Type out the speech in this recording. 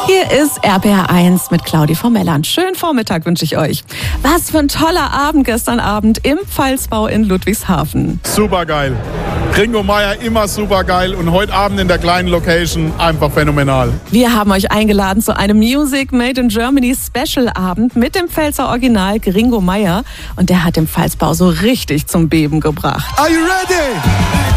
Hier ist RPR1 mit Claudi vom Melland. Schönen Vormittag wünsche ich euch. Was für ein toller Abend gestern Abend im Pfalzbau in Ludwigshafen. Super geil. Gringo Meier immer super geil und heute Abend in der kleinen Location einfach phänomenal. Wir haben euch eingeladen zu einem Music Made in Germany Special Abend mit dem Pfälzer Original Gringo Meier und der hat den Pfalzbau so richtig zum Beben gebracht. Are you ready?